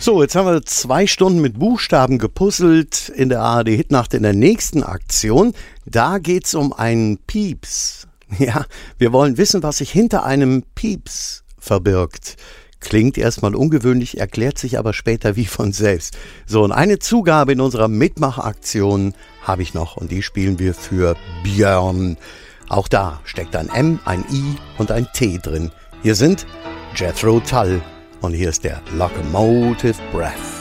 So, jetzt haben wir 2 Stunden mit Buchstaben gepuzzelt in der ARD Hitnacht. In der nächsten Aktion, da geht's um einen Pieps. Ja, wir wollen wissen, was sich hinter einem Pieps verbirgt. Klingt erstmal ungewöhnlich, erklärt sich aber später wie von selbst. So, und eine Zugabe in unserer Mitmachaktion habe ich noch und die spielen wir für Björn. Auch da steckt ein M, ein I und ein T drin. Hier sind Jethro Tull und hier ist der Locomotive Breath.